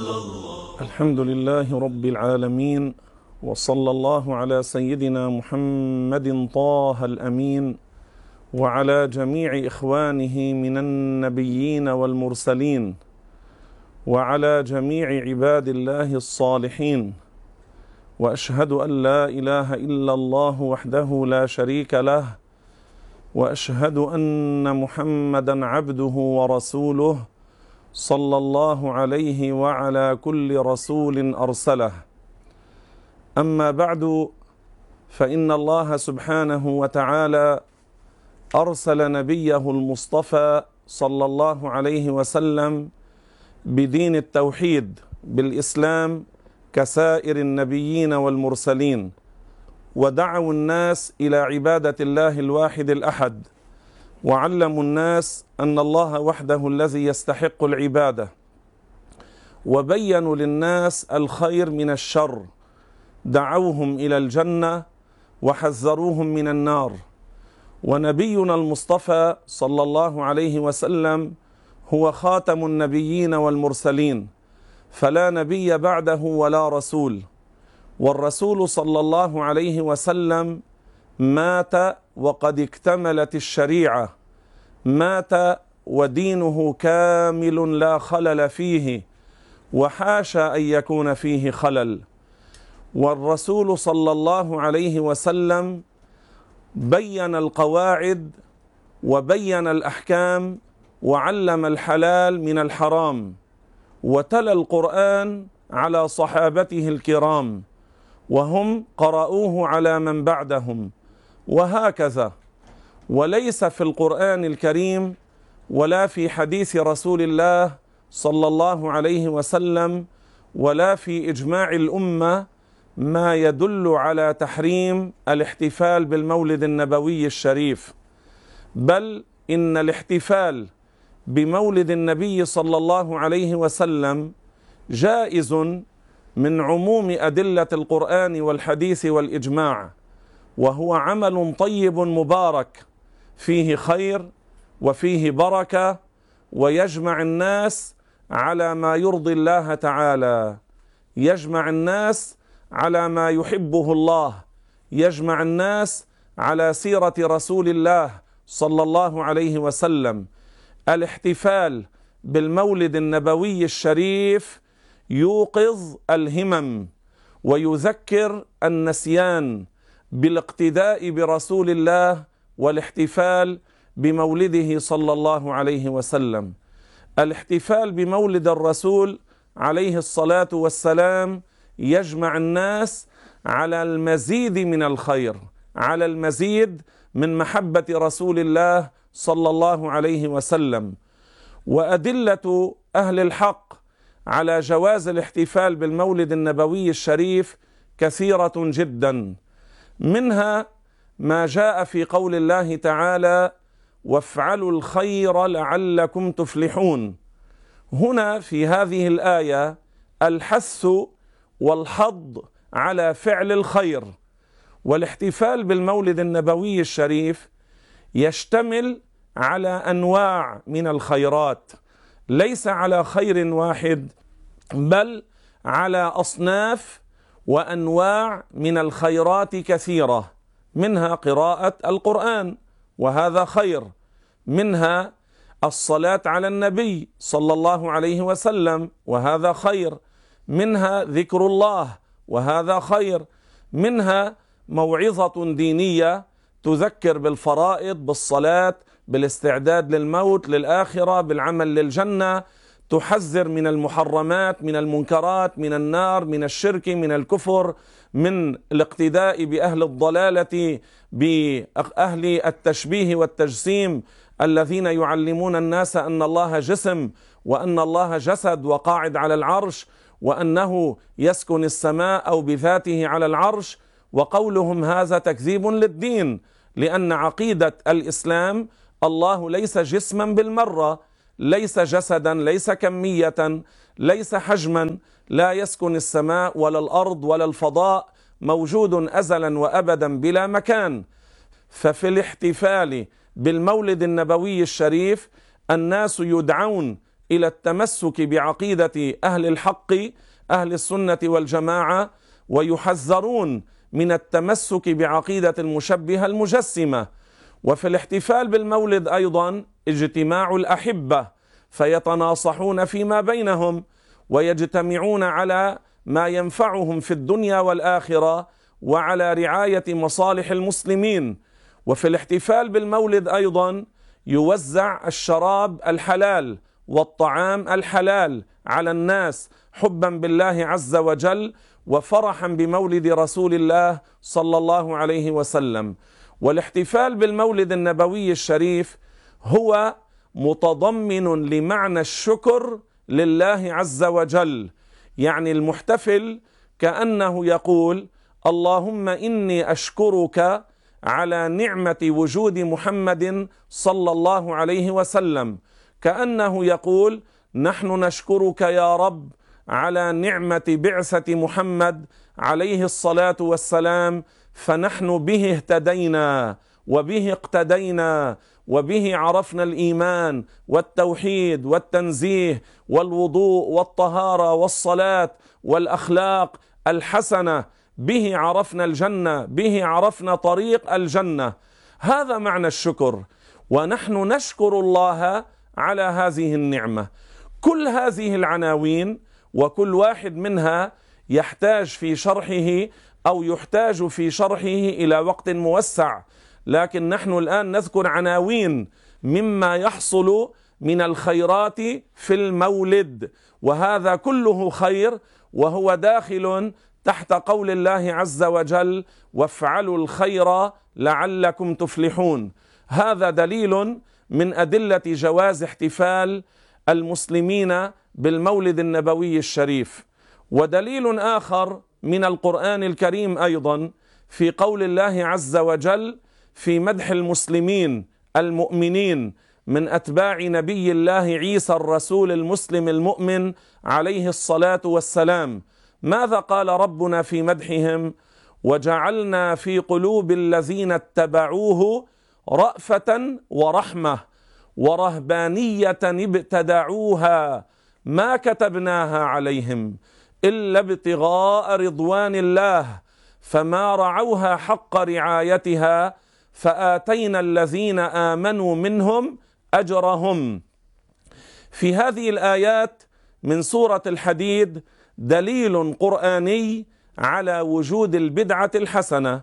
الحمد لله رب العالمين، وصلى الله على سيدنا محمد طه الأمين وعلى جميع إخوانه من النبيين والمرسلين وعلى جميع عباد الله الصالحين. وأشهد أن لا إله إلا الله وحده لا شريك له، وأشهد أن محمدا عبده ورسوله صلى الله عليه وعلى كل رسول أرسله. أما بعد، فإن الله سبحانه وتعالى أرسل نبيه المصطفى صلى الله عليه وسلم بدين التوحيد بالإسلام كسائر النبيين والمرسلين، ودعوا الناس إلى عبادة الله الواحد الأحد، وعلموا الناس أن الله وحده الذي يستحق العبادة، وبينوا للناس الخير من الشر، دعوهم إلى الجنة وحذروهم من النار. ونبينا المصطفى صلى الله عليه وسلم هو خاتم النبيين والمرسلين، فلا نبي بعده ولا رسول. والرسول صلى الله عليه وسلم مات وقد اكتملت الشريعة، مات ودينه كامل لا خلل فيه، وحاشا أن يكون فيه خلل. والرسول صلى الله عليه وسلم بين القواعد وبين الأحكام وعلم الحلال من الحرام، وتلا القرآن على صحابته الكرام، وهم قرأوه على من بعدهم، وهكذا. وليس في القرآن الكريم ولا في حديث رسول الله صلى الله عليه وسلم ولا في إجماع الأمة ما يدل على تحريم الاحتفال بالمولد النبوي الشريف، بل إن الاحتفال بمولد النبي صلى الله عليه وسلم جائز من عموم أدلة القرآن والحديث والإجماع، وهو عمل طيب مبارك فيه خير وفيه بركة، ويجمع الناس على ما يرضي الله تعالى، يجمع الناس على ما يحبه الله، يجمع الناس على سيرة رسول الله صلى الله عليه وسلم. الاحتفال بالمولد النبوي الشريف يوقظ الهمم ويذكر النسيان بالاقتداء برسول الله والاحتفال بمولده صلى الله عليه وسلم. الاحتفال بمولد الرسول عليه الصلاة والسلام يجمع الناس على المزيد من الخير، على المزيد من محبة رسول الله صلى الله عليه وسلم. وأدلة أهل الحق على جواز الاحتفال بالمولد النبوي الشريف كثيرة جدا، منها ما جاء في قول الله تعالى: وافعلوا الخير لعلكم تفلحون. هنا في هذه الآية الحث والحض على فعل الخير. والاحتفال بالمولد النبوي الشريف يشتمل على أنواع من الخيرات، ليس على خير واحد، بل على أصناف وأنواع من الخيرات كثيرة، منها قراءة القرآن وهذا خير، منها الصلاة على النبي صلى الله عليه وسلم وهذا خير، منها ذكر الله وهذا خير، منها موعظة دينية تذكر بالفرائض، بالصلاة، بالاستعداد للموت، للآخرة، بالعمل للجنة، تحذر من المحرمات، من المنكرات، من النار، من الشرك، من الكفر، من الاقتداء بأهل الضلالة، بأهل التشبيه والتجسيم الذين يعلمون الناس أن الله جسم وأن الله جسد وقاعد على العرش، وأنه يسكن السماء أو بذاته على العرش. وقولهم هذا تكذيب للدين، لأن عقيدة الإسلام الله ليس جسما بالمرة، ليس جسدا، ليس كمية، ليس حجما، لا يسكن السماء ولا الأرض ولا الفضاء، موجود أزلا وأبدا بلا مكان. ففي الاحتفال بالمولد النبوي الشريف الناس يدعون إلى التمسك بعقيدة أهل الحق أهل السنة والجماعة، ويحذرون من التمسك بعقيدة المشبهة المجسمة. وفي الاحتفال بالمولد أيضا اجتماع الأحبة فيتناصحون فيما بينهم ويجتمعون على ما ينفعهم في الدنيا والآخرة وعلى رعاية مصالح المسلمين. وفي الاحتفال بالمولد أيضا يوزع الشراب الحلال والطعام الحلال على الناس حبا بالله عز وجل وفرحا بمولد رسول الله صلى الله عليه وسلم. والاحتفال بالمولد النبوي الشريف هو متضمن لمعنى الشكر لله عز وجل، يعني المحتفل كأنه يقول: اللهم إني أشكرك على نعمة وجود محمد صلى الله عليه وسلم، كأنه يقول: نحن نشكرك يا رب على نعمة بعثة محمد عليه الصلاة والسلام، فنحن به اهتدينا وبه اقتدينا وبه عرفنا الإيمان والتوحيد والتنزيه والوضوء والطهارة والصلاة والأخلاق الحسنة، به عرفنا الجنة، به عرفنا طريق الجنة. هذا معنى الشكر، ونحن نشكر الله على هذه النعمة. كل هذه العناوين وكل واحد منها يحتاج في شرحه أو يحتاج في شرحه إلى وقت موسع، لكن نحن الآن نذكر عناوين مما يحصل من الخيرات في المولد، وهذا كله خير، وهو داخل تحت قول الله عز وجل: وافعلوا الخير لعلكم تفلحون. هذا دليل من أدلة جواز احتفال المسلمين بالمولد النبوي الشريف. ودليل آخر من القرآن الكريم أيضا في قول الله عز وجل في مدح المسلمين المؤمنين من أتباع نبي الله عيسى الرسول المسلم المؤمن عليه الصلاة والسلام. ماذا قال ربنا في مدحهم؟ وجعلنا في قلوب الذين اتبعوه رأفة ورحمة ورهبانية ابتدعوها ما كتبناها عليهم إلا ابتغاء رضوان الله فما رعوها حق رعايتها فآتينا الذين آمنوا منهم أجرهم. في هذه الآيات من سورة الحديد دليل قرآني على وجود البدعة الحسنة،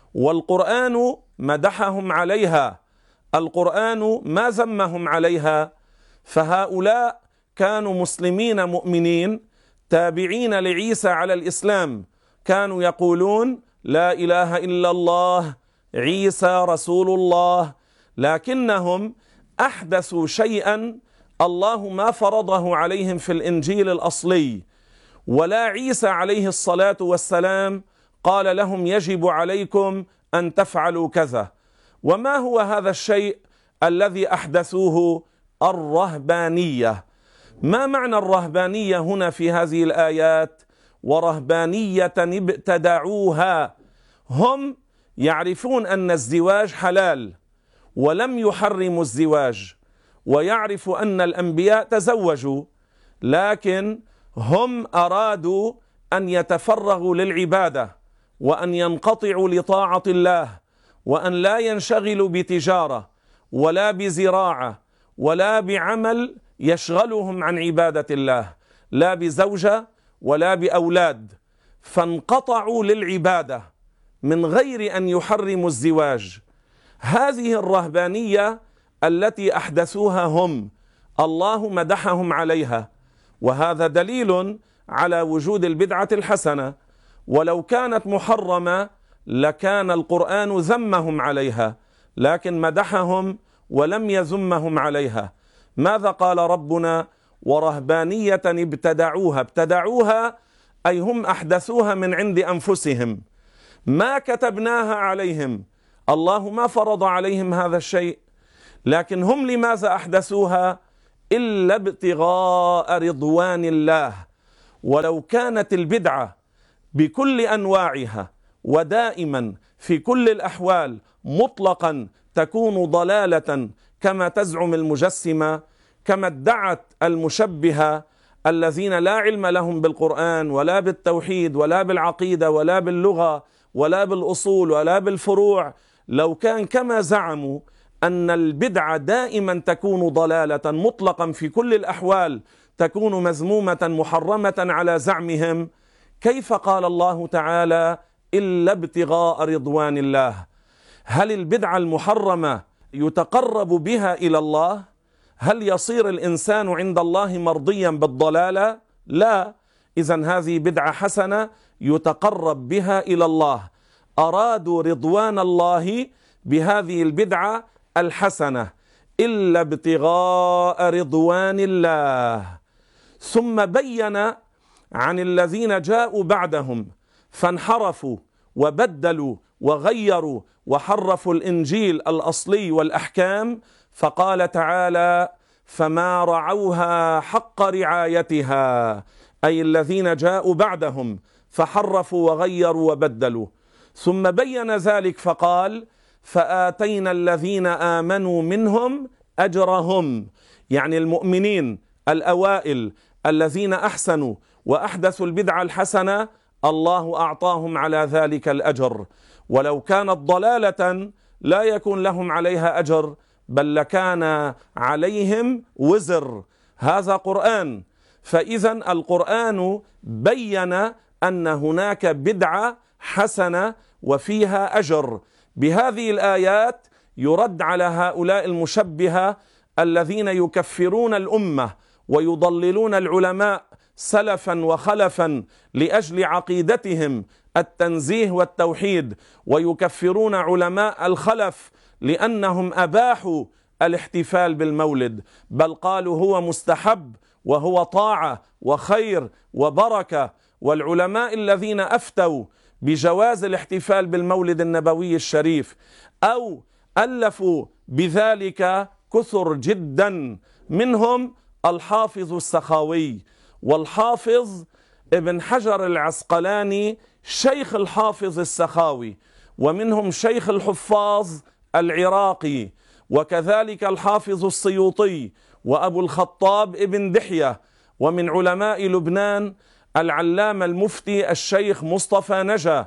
والقرآن مدحهم عليها، القرآن ما ذمهم عليها. فهؤلاء كانوا مسلمين مؤمنين تابعين لعيسى على الإسلام، كانوا يقولون: لا إله إلا الله، عيسى رسول الله، لكنهم أحدثوا شيئا الله ما فرضه عليهم في الإنجيل الأصلي، ولا عيسى عليه الصلاة والسلام قال لهم يجب عليكم أن تفعلوا كذا. وما هو هذا الشيء الذي أحدثوه؟ الرهبانية. ما معنى الرهبانية هنا في هذه الآيات؟ ورهبانية ابتدعوها. هم يعرفون أن الزواج حلال ولم يحرموا الزواج، ويعرف أن الأنبياء تزوجوا، لكن هم أرادوا أن يتفرغوا للعبادة وأن ينقطعوا لطاعة الله وأن لا ينشغلوا بتجارة ولا بزراعة ولا بعمل يشغلهم عن عبادة الله، لا بزوجة ولا بأولاد، فانقطعوا للعبادة من غير أن يحرموا الزواج. هذه الرهبانية التي أحدثوها هم، الله مدحهم عليها، وهذا دليل على وجود البدعة الحسنة. ولو كانت محرمة لكان القرآن ذمهم عليها، لكن مدحهم ولم يذمهم عليها. ماذا قال ربنا؟ ورهبانية ابتدعوها. ابتدعوها أي هم أحدثوها من عند أنفسهم، ما كتبناها عليهم، الله ما فرض عليهم هذا الشيء، لكن هم لماذا أحدثوها؟ إلا ابتغاء رضوان الله. ولو كانت البدعة بكل أنواعها ودائما في كل الأحوال مطلقا تكون ضلالة كما تزعم المجسمة، كما ادعت المشبهة الذين لا علم لهم بالقرآن ولا بالتوحيد ولا بالعقيدة ولا باللغة ولا بالأصول ولا بالفروع، لو كان كما زعموا أن البدعة دائما تكون ضلالة مطلقا في كل الأحوال، تكون مذمومة محرمة على زعمهم، كيف قال الله تعالى إلا ابتغاء رضوان الله؟ هل البدعة المحرمة يتقرب بها إلى الله؟ هل يصير الإنسان عند الله مرضيا بالضلالة؟ لا. إذن هذه بدعة حسنة يتقرب بها إلى الله، أرادوا رضوان الله بهذه البدعة الحسنة، إلا ابتغاء رضوان الله. ثم بين عن الذين جاءوا بعدهم فانحرفوا وبدلوا وغيروا وحرفوا الإنجيل الأصلي والأحكام، فقال تعالى: فما رعوها حق رعايتها، أي الذين جاءوا بعدهم فحرفوا وغيروا وبدلوا. ثم بين ذلك فقال: فآتينا الذين آمنوا منهم أجرهم، يعني المؤمنين الأوائل الذين أحسنوا وأحدثوا البدعة الحسنة الله أعطاهم على ذلك الأجر، ولو كانت ضلالة لا يكون لهم عليها أجر، بل لكان عليهم وزر. هذا قرآن، فإذا القرآن بين أن هناك بدعة حسنة وفيها أجر. بهذه الآيات يرد على هؤلاء المشبهة الذين يكفرون الأمة ويضللون العلماء سلفا وخلفا لأجل عقيدتهم التنزيه والتوحيد، ويكفرون علماء الخلف لأنهم أباحوا الاحتفال بالمولد، بل قالوا هو مستحب وهو طاعة وخير وبركة. والعلماء الذين أفتوا بجواز الاحتفال بالمولد النبوي الشريف أو ألفوا بذلك كثر جدا، منهم الحافظ السخاوي والحافظ ابن حجر العسقلاني شيخ الحافظ السخاوي، ومنهم شيخ الحفاظ العراقي، وكذلك الحافظ السيوطي وأبو الخطاب ابن دحية، ومن علماء لبنان العلامة المفتي الشيخ مصطفى نجا،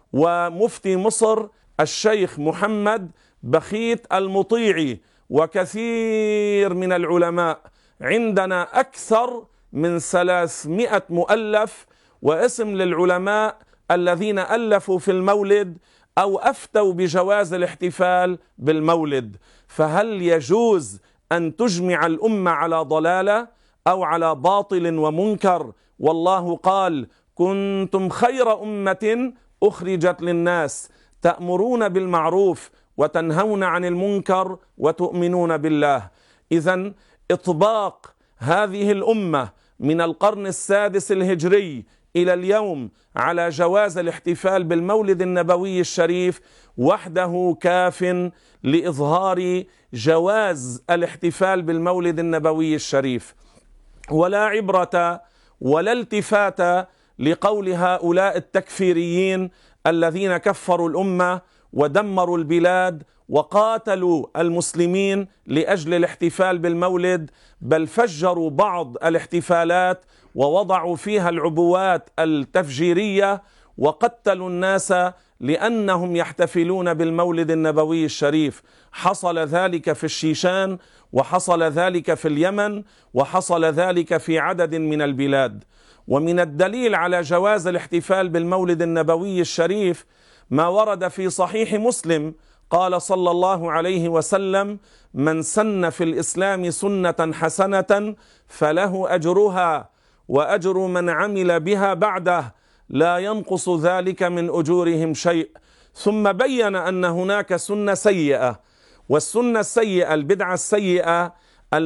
ومفتي مصر الشيخ محمد بخيت المطيعي، وكثير من العلماء. عندنا أكثر من 300 مؤلف واسم للعلماء الذين ألفوا في المولد أو أفتوا بجواز الاحتفال بالمولد. فهل يجوز أن تجمع الأمة على ضلالة أو على باطل ومنكر؟ والله قال: كنتم خير أمة أخرجت للناس تأمرون بالمعروف وتنهون عن المنكر وتؤمنون بالله. إذن إطباق هذه الأمة من القرن السادس الهجري إلى اليوم على جواز الاحتفال بالمولد النبوي الشريف وحده كاف لإظهار جواز الاحتفال بالمولد النبوي الشريف، ولا عبرة ولا التفات لقول هؤلاء التكفيريين الذين كفروا الأمة ودمروا البلاد وقاتلوا المسلمين لأجل الاحتفال بالمولد، بل فجروا بعض الاحتفالات ووضعوا فيها العبوات التفجيرية وقتلوا الناس لأنهم يحتفلون بالمولد النبوي الشريف. حصل ذلك في الشيشان، وحصل ذلك في اليمن، وحصل ذلك في عدد من البلاد. ومن الدليل على جواز الاحتفال بالمولد النبوي الشريف ما ورد في صحيح مسلم، قال صلى الله عليه وسلم: من سن في الإسلام سنة حسنة فله أجرها وأجر من عمل بها بعده لا ينقص ذلك من أجورهم شيء. ثم بين أن هناك سنة سيئة، والسنة السيئة البدعة السيئة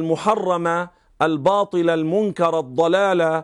المحرمة الباطلة المنكرة الضلالة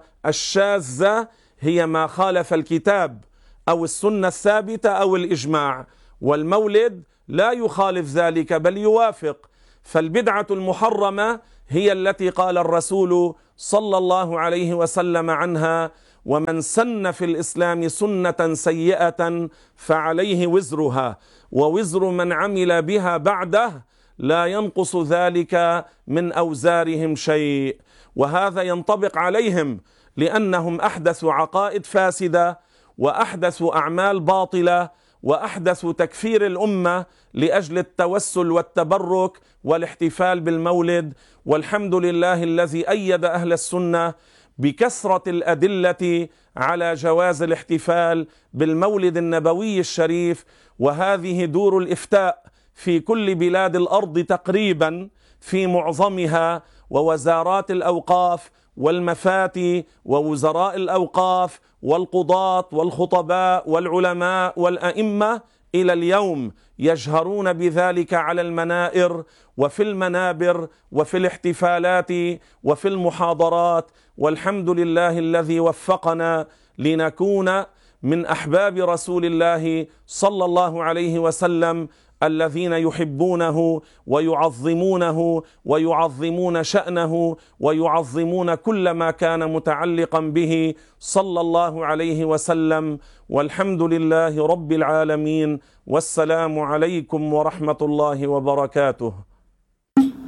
الشاذة هي ما خالف الكتاب أو السنة الثابتة أو الإجماع، والمولد لا يخالف ذلك بل يوافق. فالبدعة المحرمة هي التي قال الرسول صلى الله عليه وسلم عنها: ومن سن في الإسلام سنة سيئة فعليه وزرها ووزر من عمل بها بعده لا ينقص ذلك من أوزارهم شيء. وهذا ينطبق عليهم لأنهم أحدثوا عقائد فاسدة وأحدثوا أعمال باطلة وأحدثوا تكفير الأمة لأجل التوسل والتبرك والاحتفال بالمولد. والحمد لله الذي أيد أهل السنة بكثرة الأدلة على جواز الاحتفال بالمولد النبوي الشريف. وهذه دور الإفتاء في كل بلاد الأرض تقريبا في معظمها، ووزارات الأوقاف والمفاتي ووزراء الأوقاف والقضاة والخطباء والعلماء والأئمة إلى اليوم يجهرون بذلك على المنائر وفي المنابر وفي الاحتفالات وفي المحاضرات. والحمد لله الذي وفقنا لنكون من أحباب رسول الله صلى الله عليه وسلم الذين يحبونه ويعظمونه ويعظمون شأنه ويعظمون كل ما كان متعلقا به صلى الله عليه وسلم. والحمد لله رب العالمين، والسلام عليكم ورحمة الله وبركاته.